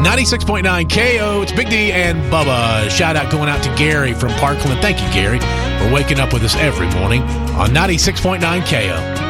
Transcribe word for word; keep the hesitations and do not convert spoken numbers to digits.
ninety-six point nine K O, it's Big D and Bubba. Shout out going out to Gary from Parkland. Thank you, Gary, for waking up with us every morning on ninety-six point nine K O.